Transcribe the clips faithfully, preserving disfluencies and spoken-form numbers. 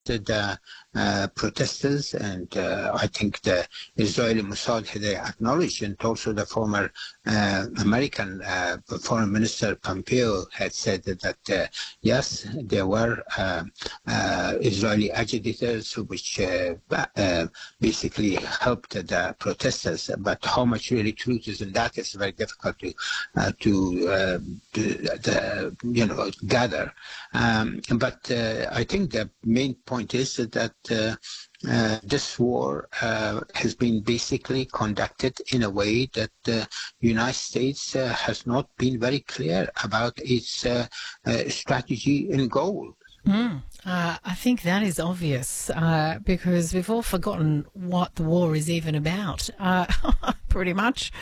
the uh, protesters, and uh, I think the Israeli Mossad had acknowledged, and also the former uh, American uh, Foreign Minister Pompeo had said that, that uh, yes, there were uh, uh, Israeli agitators which uh, uh, basically helped the protesters, but how much really truth is in that is very difficult to uh, to, uh, to the, you know gather. Um, but uh, I think the main point is that uh, uh, this war uh, has been basically conducted in a way that the United States uh, has not been very clear about its uh, uh, strategy and goal. Mm, uh, I think that is obvious uh, because we've all forgotten what the war is even about, uh, pretty much.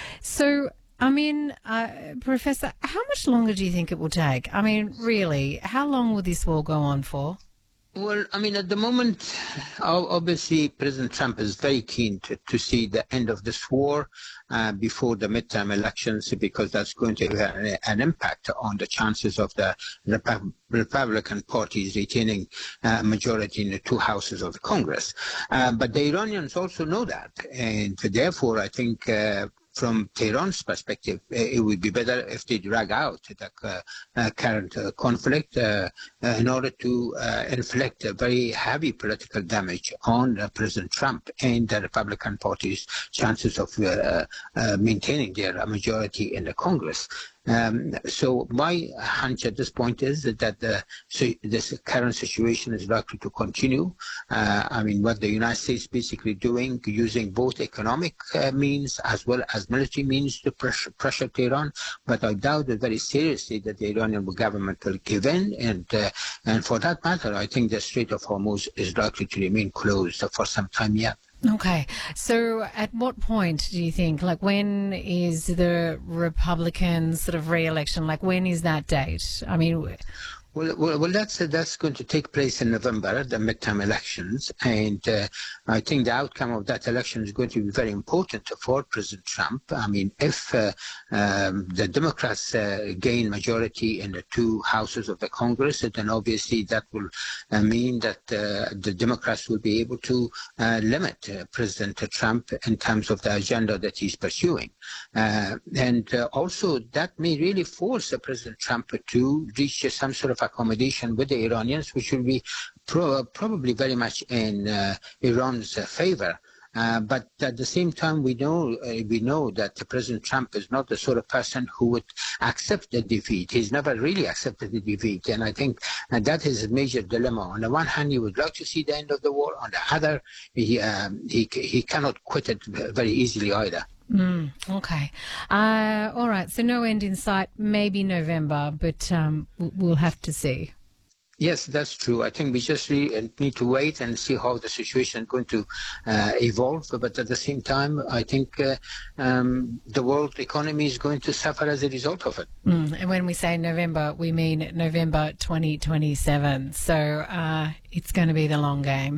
So, I mean, uh, Professor, how much longer do you think it will take? I mean, really, how long will this war go on for? Well, I mean, at the moment, obviously, President Trump is very keen to, to see the end of this war uh, before the midterm elections, because that's going to have an, an impact on the chances of the Rep- Republican parties retaining a uh, majority in the two houses of the Congress. Uh, but the Iranians also know that, and therefore, I think uh, from Tehran's perspective, it would be better if they drag out the uh, uh, current uh, conflict uh, uh, in order to uh, inflict a very heavy political damage on uh, President Trump and the Republican Party's chances of uh, uh, maintaining their majority in the Congress. Um, so my hunch at this point is that, that the, so this current situation is likely to continue. Uh, I mean, what the United States basically doing, using both economic uh, means as well as military means to pressure, pressure Tehran. But I doubt it very seriously that the Iranian government will give in. And, uh, and for that matter, I think the Strait of Hormuz is likely to remain closed for some time yet. Okay. So at what point do you think, like when is the Republican sort of re-election, like when is that date? I mean... Well, well, well that's uh, that's going to take place in November, the midterm elections, and uh, I think the outcome of that election is going to be very important for President Trump. I mean, if uh, um, the Democrats uh, gain majority in the two houses of the Congress, then obviously that will uh, mean that uh, the Democrats will be able to uh, limit uh, President Trump in terms of the agenda that he's pursuing, uh, and uh, also that may really force uh, President Trump to reach uh, some sort of accommodation with the Iranians, which will be pro- probably very much in uh, Iran's uh, favor. Uh, but at the same time, we know uh, we know that President Trump is not the sort of person who would accept the defeat. He's never really accepted the defeat, and I think uh, that is a major dilemma. On the one hand, he would like to see the end of the war. On the other, he um, he he cannot quit it very easily either. Mm, okay. Uh, all right. So no end in sight, maybe November, but um, we'll have to see. Yes, that's true. I think we just really need to wait and see how the situation is going to uh, evolve. But at the same time, I think uh, um, the world economy is going to suffer as a result of it. Mm, and when we say November, we mean November twenty twenty-seven. So uh, it's going to be the long game.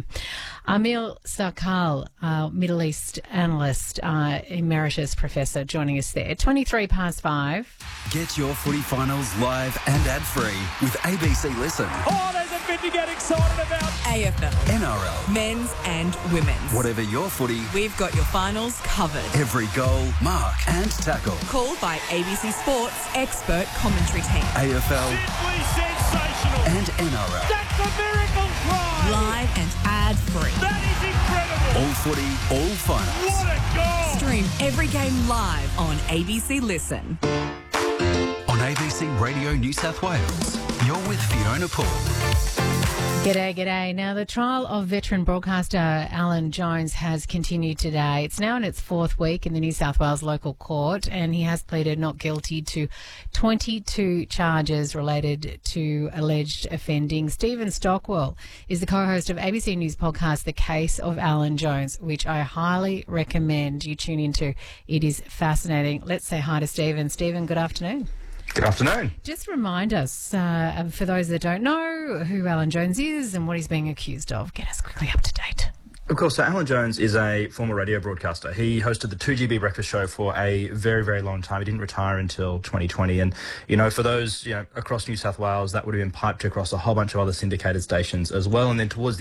Amil Sarkar, uh, Middle East analyst, uh, emeritus professor, joining us there. twenty-three past five. Get your footy finals live and ad-free with A B C Listen. Oh, there's a bit to get excited about. A F L, N R L, men's and women's. Whatever your footy, We've got your finals covered. every goal, mark and tackle. Called by A B C Sports expert commentary team. A F L Simply sensational. and N R L. That's a miracle try. Live and ad-free. That is incredible. All footy, all finals. What a goal. Stream every game live on A B C Listen. On A B C Radio New South Wales, you're with Fiona Paul. G'day, g'day. Now, the trial of veteran broadcaster Alan Jones has continued today. It's now in its fourth week in the New South Wales local court, and he has pleaded not guilty to twenty-two charges related to alleged offending. Stephen Stockwell is the co-host of A B C News podcast, The Case of Alan Jones, which I highly recommend you tune into. It is fascinating. Let's say hi to Stephen. Stephen, good afternoon. Good afternoon. Just remind us, uh, for those that don't know, who Alan Jones is and what he's being accused of. Get us quickly up to date. Of course, so Alan Jones is a former radio broadcaster. He hosted the two G B breakfast show for a very, very long time. He didn't retire until twenty twenty. And, you know, for those, you know, across New South Wales, that would have been piped across a whole bunch of other syndicated stations as well. And then towards the